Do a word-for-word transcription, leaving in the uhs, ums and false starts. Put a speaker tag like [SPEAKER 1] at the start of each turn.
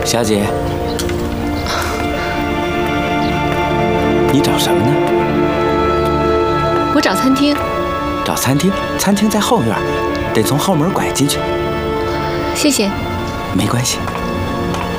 [SPEAKER 1] 小姐，你找什么呢？
[SPEAKER 2] 我找餐厅。
[SPEAKER 1] 找餐厅？餐厅在后院，得从后门拐进去。
[SPEAKER 2] 谢谢。
[SPEAKER 1] 没关系。